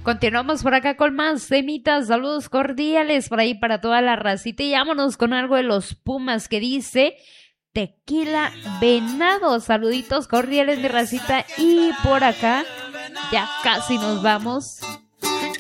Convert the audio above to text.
Continuamos por acá con más temitas, saludos cordiales por ahí para toda la racita y vámonos con algo de los Pumas que dice Tequila Venado. Saluditos cordiales mi racita y por acá ya casi nos vamos.